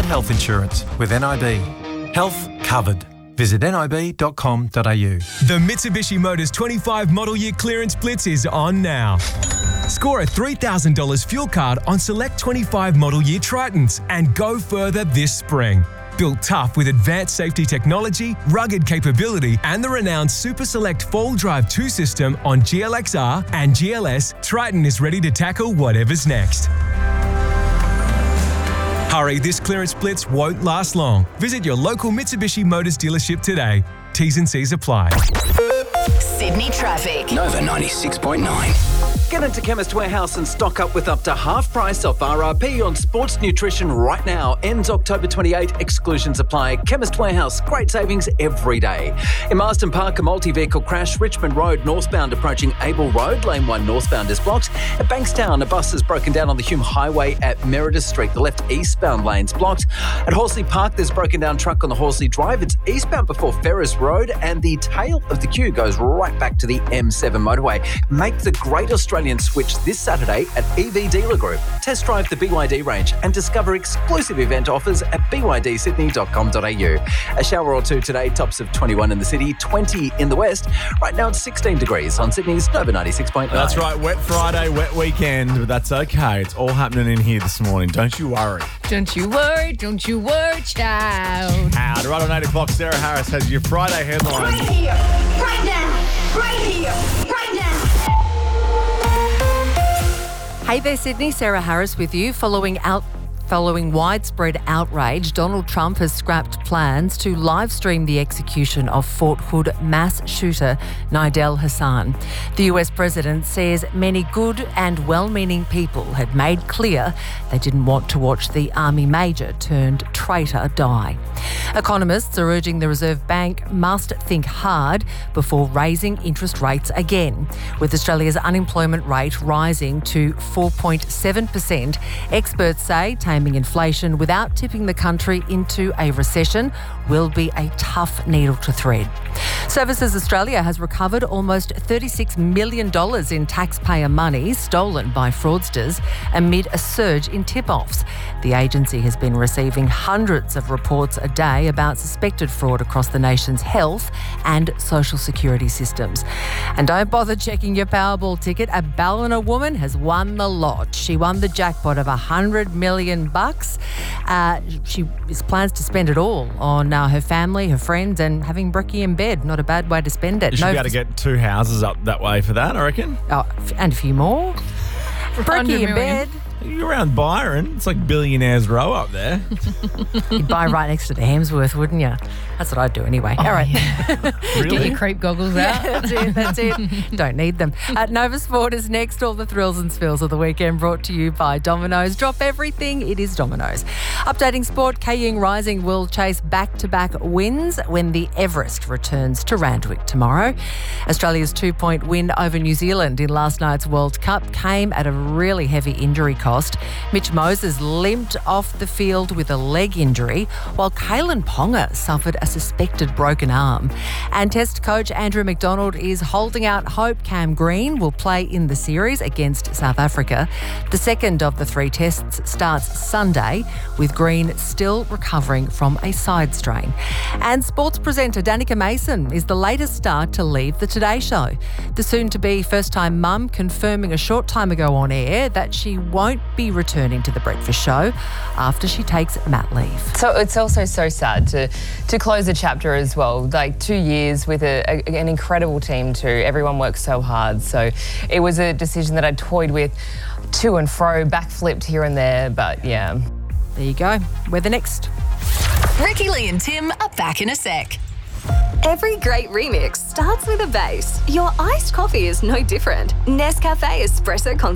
health insurance with NIB. Health covered. Visit nib.com.au. The Mitsubishi Motors 25 model year clearance blitz is on now. Score a $3,000 fuel card on select 25 model year Tritons and go further this spring. Built tough with advanced safety technology, rugged capability, and the renowned Super Select 4-Drive 2 system on GLXR and GLS, Triton is ready to tackle whatever's next. Hurry, this clearance blitz won't last long. Visit your local Mitsubishi Motors dealership today. T's and C's apply. Sydney traffic. Nova 96.9. Get into Chemist Warehouse and stock up with up to half price off RRP on sports nutrition right now. Ends October 28. Exclusions apply. Chemist Warehouse. Great savings every day. In Marsden Park, a multi-vehicle crash. Richmond Road northbound approaching Abel Road. Lane 1 northbound is blocked. At Bankstown, a bus has broken down on the Hume Highway at Meredith Street. The left eastbound lane's blocked. At Horsley Park, there's a broken down truck on the Horsley Drive. It's eastbound before Ferris Road, and the tail of the queue goes right back to the M7 motorway. Make the Great Australian switch this Saturday at EV Dealer Group. Test drive the BYD range and discover exclusive event offers at bydsydney.com.au. A shower or two today, tops of 21 in the city, 20 in the west. Right now it's 16 degrees on Sydney's Nova 96.9. That's right, wet Friday, wet weekend, but that's okay. It's all happening in here this morning. Don't you worry. Don't you worry, child. Right on 8 o'clock, Sarah Harris has your Friday headlines. Right here, right now, right here, right now. Hey there, Sydney. Sarah Harris with you. Following widespread outrage, Donald Trump has scrapped plans to live stream the execution of Fort Hood mass shooter Nidal Hassan. The US president says many good and well-meaning people had made clear they didn't want to watch the army major turned traitor die. Economists are urging the Reserve Bank must think hard before raising interest rates again. With Australia's unemployment rate rising to 4.7%, experts say taming inflation without tipping the country into a recession will be a tough needle to thread. Services Australia has recovered almost $36 million in taxpayer money stolen by fraudsters amid a surge in tip-offs. The agency has been receiving hundreds of reports a day about suspected fraud across the nation's health and social security systems. And don't bother checking your Powerball ticket. A Ballina woman has won the lot. She won the jackpot of $100 million. She plans to spend it all on her family, her friends, and having brekkie in bed. Not a bad way to spend it. You should be able to get 2 houses up that way for that, I reckon. Oh, and a few more. Brekkie in bed. You're around Byron. It's like Billionaires Row up there. You'd buy right next to the Hemsworth, wouldn't you? That's what I'd do anyway. All right. Yeah. Really? Get your creep goggles out. Yeah, that's it. Don't need them. Nova Sport is next. All the thrills and spills of the weekend brought to you by Domino's. Drop everything. It is Domino's. Updating sport, Kaying Rising will chase back-to-back wins when the Everest returns to Randwick tomorrow. Australia's 2-point win over New Zealand in last night's World Cup came at a really heavy injury cost. Mitch Moses limped off the field with a leg injury, while Kalen Ponga suffered a suspected broken arm. And Test coach Andrew McDonald is holding out hope Cam Green will play in the series against South Africa. The second of the 3 tests starts Sunday, with Green still recovering from a side strain. And sports presenter Danica Mason is the latest star to leave the Today Show. The soon-to-be first-time mum confirming a short time ago on air that she won't be returning to The Breakfast Show after she takes mat leave. So it's also so sad to close a chapter as well. Like 2 years with an incredible team too. Everyone works so hard. So it was a decision that I toyed with to and fro, backflipped here and there, but yeah. There you go. We're the next. Ricky Lee and Tim are back in a sec. Every great remix starts with a bass. Your iced coffee is no different. Nescafe Espresso